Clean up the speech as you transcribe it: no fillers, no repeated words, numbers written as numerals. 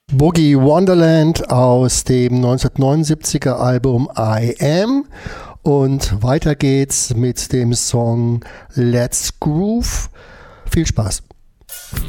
Boogie Wonderland aus dem 1979er Album I Am. Und weiter geht's mit dem Song Let's Groove. Viel Spaß.